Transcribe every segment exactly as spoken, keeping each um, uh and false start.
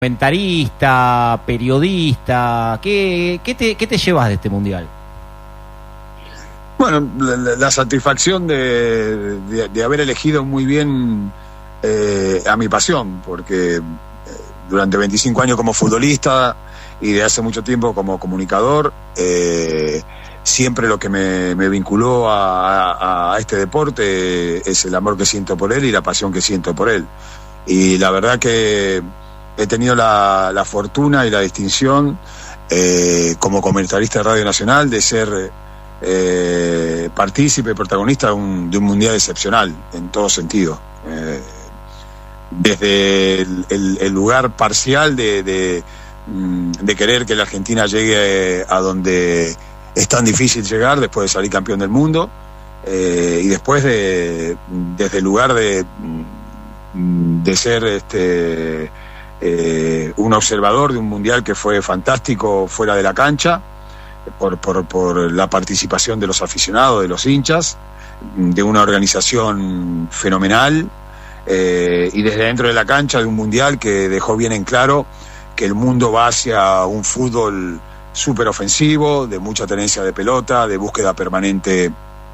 comentarista, periodista, ¿qué, qué, te, ¿qué te llevas de este mundial? Bueno, la, la satisfacción de, de, de haber elegido muy bien eh, a mi pasión, porque eh, durante veinticinco años como futbolista y de hace mucho tiempo como comunicador, eh, siempre lo que me, me vinculó a, a, a este deporte es el amor que siento por él y la pasión que siento por él. Y la verdad que he tenido la, la fortuna y la distinción eh, como comentarista de Radio Nacional de ser eh, partícipe, protagonista de un, de un mundial excepcional en todo sentido. Eh, desde el, el, el lugar parcial de, de, de querer que la Argentina llegue a donde es tan difícil llegar después de salir campeón del mundo, eh, y después de desde el lugar de de ser este eh, un observador de un mundial que fue fantástico fuera de la cancha por, por, por la participación de los aficionados, de los hinchas, de una organización fenomenal, eh, y desde dentro de la cancha de un mundial que dejó bien en claro que el mundo va hacia un fútbol súper ofensivo, de mucha tenencia de pelota, de búsqueda permanente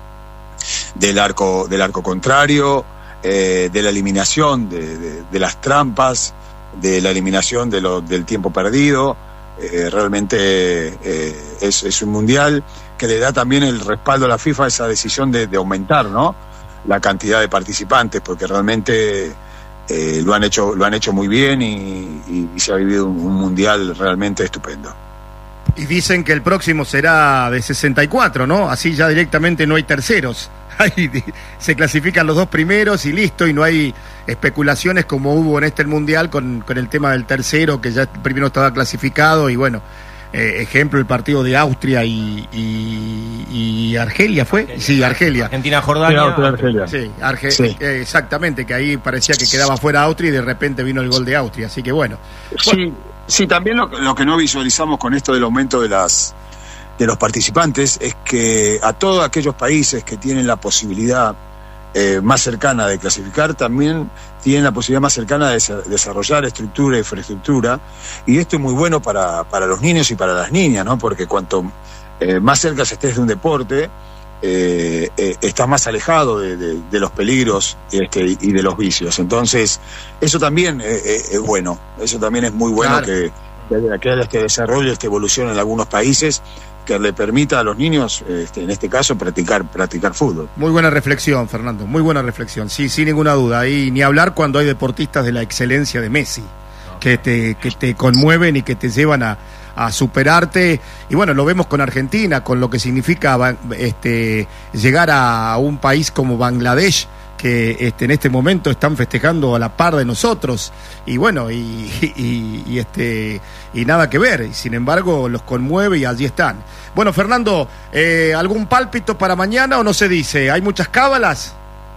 del arco, del arco contrario, eh, de la eliminación de, de, de las trampas, de la eliminación de lo, del tiempo perdido. Eh, realmente eh, es, es un mundial que le da también el respaldo a la FIFA a esa decisión de, de aumentar, ¿no?, la cantidad de participantes, porque realmente eh, lo han hecho, lo han hecho muy bien y, y, y se ha vivido un, un mundial realmente estupendo. Y dicen que el próximo será de sesenta y cuatro, ¿no? Así ya directamente no hay terceros. Ahí se clasifican los dos primeros y listo, y no hay especulaciones como hubo en este mundial con, con el tema del tercero, que ya el primero estaba clasificado. Y bueno, eh, ejemplo, el partido de Austria y, y, y Argelia, ¿fue? Argelia. Sí, Argelia. Argentina-Jordania. Sí, Argelia. Sí, Arge Sí. Eh, exactamente, que ahí parecía que quedaba fuera Austria y de repente vino el gol de Austria. Así que bueno. Sí. bueno Sí, también lo, lo que no visualizamos con esto del aumento de las de los participantes es que a todos aquellos países que tienen la posibilidad eh, más cercana de clasificar también tienen la posibilidad más cercana de desarrollar estructura e infraestructura, y esto es muy bueno para, para los niños y para las niñas, ¿no? Porque cuanto eh, más cerca estés de un deporte, eh, eh, estás más alejado de, de, de los peligros este, y de los vicios. Entonces eso también eh, eh, es bueno, eso también es muy bueno. Claro. que, que haya este desarrollo, esta evolución en algunos países que le permita a los niños, este, en este caso, practicar practicar fútbol. Muy buena reflexión, Fernando, muy buena reflexión, sí, sin ninguna duda. Y ni hablar cuando hay deportistas de la excelencia de Messi, que te, que te conmueven y que te llevan a, a superarte. Y bueno, lo vemos con Argentina, con lo que significa este, llegar a un país como Bangladesh, que este, en este momento están festejando a la par de nosotros, y bueno, y, y, y este y nada que ver, y sin embargo los conmueve y allí están. Bueno, Fernando, eh, ¿algún pálpito para mañana o no se dice? ¿Hay muchas cábalas?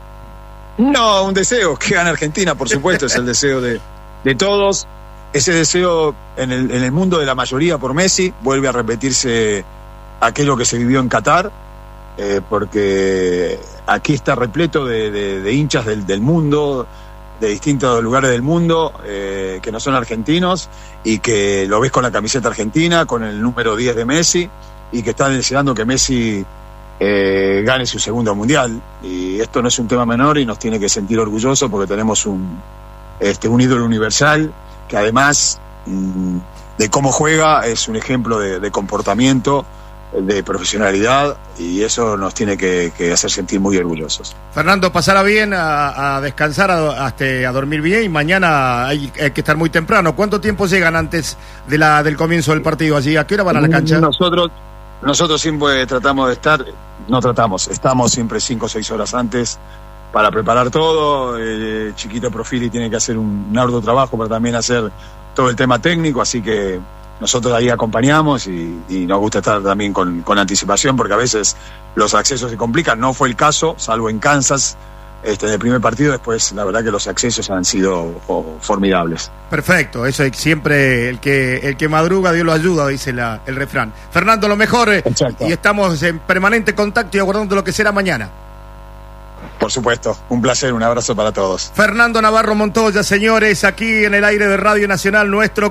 No, un deseo, que gane Argentina, por supuesto, es el deseo de, de todos. Ese deseo en el, en el mundo de la mayoría por Messi. Vuelve a repetirse aquello que se vivió en Qatar, eh, porque aquí está repleto de, de, de hinchas del, del mundo, de distintos lugares del mundo, eh, que no son argentinos, y que lo ves con la camiseta argentina, con el número diez de Messi, y que están deseando que Messi eh, gane su segundo mundial. Y esto no es un tema menor y nos tiene que sentir orgullosos, porque tenemos un, este, un ídolo universal que además mmm, de cómo juega es un ejemplo de, de comportamiento, de profesionalidad, y eso nos tiene que, que hacer sentir muy orgullosos. Fernando, pasará bien a, a descansar, a, a, a dormir bien, y mañana hay, hay que estar muy temprano. ¿Cuánto tiempo llegan antes de la del comienzo del partido allí? ¿A qué hora van a la cancha? Nosotros, nosotros siempre tratamos de estar, no tratamos, estamos siempre cinco o seis horas antes para preparar todo. Eh, Chiquito Profili tiene que hacer un, un arduo trabajo para también hacer todo el tema técnico, así que nosotros ahí acompañamos, y, y nos gusta estar también con, con anticipación, porque a veces los accesos se complican. No fue el caso, salvo en Kansas, este, en el primer partido. Después la verdad que los accesos han sido oh, formidables. Perfecto, eso es siempre, el que el que madruga Dios lo ayuda, dice la, el refrán. Fernando, lo mejor, eh, y estamos en permanente contacto y aguardando lo que será mañana. Por supuesto, un placer, un abrazo para todos. Fernando Navarro Montoya, señores, aquí en el aire de Radio Nacional, nuestro